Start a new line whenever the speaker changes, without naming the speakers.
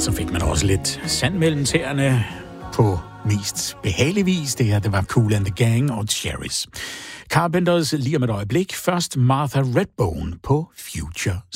Så fik man også lidt sand mellem tæerne på mest behagelig vis. Det var Kool and the Gang og Cherries. Carpenters lige om et øjeblik. Først Martha Redbone på Future